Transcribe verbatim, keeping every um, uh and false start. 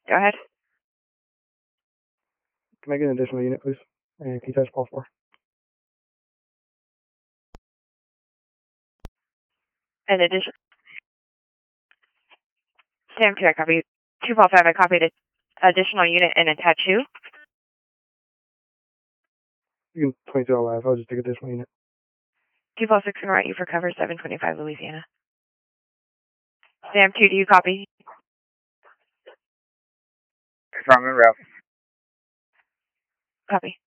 Go ahead. Can I get an additional unit, please? And can you touch Paul four? In addition, Sam two, I copy. two Paul five, I copied an additional unit and attach two. You can twenty-two alive. I'll just take additional unit. two Paul six, and write you for cover seven twenty-five, Louisiana. Sam two, do you copy? From the route. Copy.